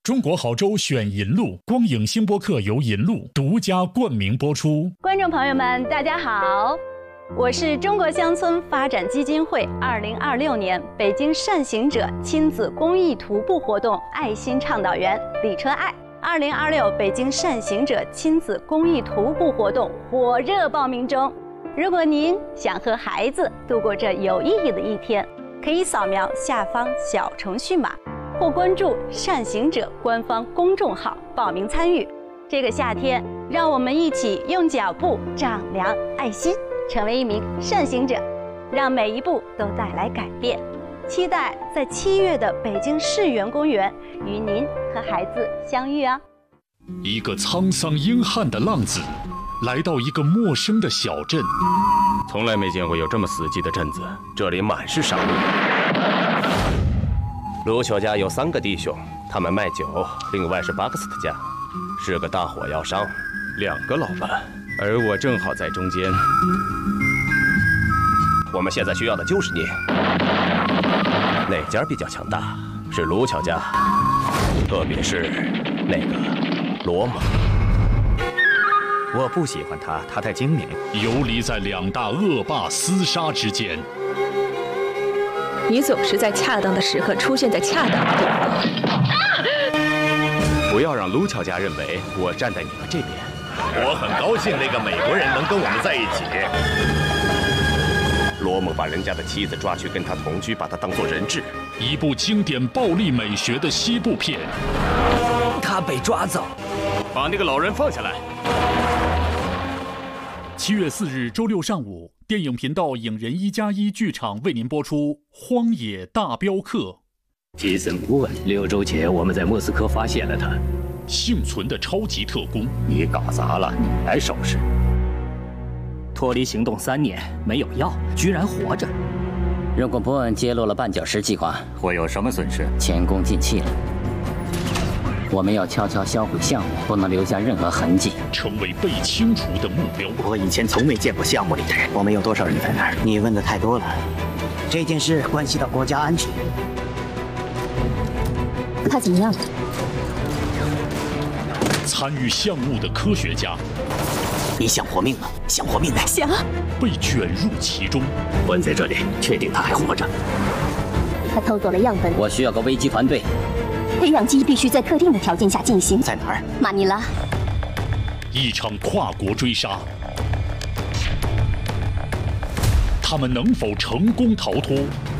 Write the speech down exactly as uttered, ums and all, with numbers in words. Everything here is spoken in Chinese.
中国好州选银路，光影星播客由银路独家冠名播出。 观众朋友们，大家好，我是中国乡村发展基金会二零二六年北京善行者亲子公益徒步活动爱心倡导员李车爱。二零二六北京善行者亲子公益徒步活动火热报名中。如果您想和孩子度过这有意义的一天，可以扫描下方小程序码，或关注善行者官方公众号报名参与。这个夏天，让我们一起用脚步丈量爱心，成为一名善行者，让每一步都带来改变。期待在七月的北京世园公园与您和孩子相遇啊！ 一个沧桑英汉的浪子，来到一个陌生的小镇， 从来没见过有这么死寂的镇子，这里满是杀戮。卢乔家有三个弟兄，他们卖酒，另外是巴克斯特家，是个大火药商，两个老板，而我正好在中间。我们现在需要的就是你。哪家比较强大？是卢乔家，特别是那个罗蒙。 我不喜欢他，他太精明， 游离在两大恶霸厮杀之间。 你总是在恰当的时刻出现在恰当的地方。 不要让卢乔家认为我站在你们这边。 我很高兴那个美国人能跟我们在一起。 罗蒙把人家的妻子抓去跟他同居，把他当作人质。 一部经典暴力美学的西部片。 他被抓走， 把那个老人放下来。 七月四日周六上午，电影频道影人一加一剧场为您播出《荒野大镖客》。 杰森·沃恩，六周前我们在莫斯科发现了他。 幸存的超级特工， 你搞砸了，你来收拾。脱离行动三年，没有药，居然活着。 如果伯恩揭露了绊脚石计划， 会有什么损失？ 前功尽弃了。我们要悄悄销毁项目，不能留下任何痕迹， 成为被清除的目标。 我以前从没见过项目里的人。我们有多少人在那儿？你问的太多了。这件事关系到国家安全。 他怎么样？ 参与项目的科学家， 你想活命吗？想活命的。 想。 被卷入其中。 关在这里，确定他还活着。 他偷走了样本。 我需要个危机团队。 培养基必须在特定的条件下进行。 在哪儿？ 马尼拉。 一场跨国追杀，他们能否成功逃脱？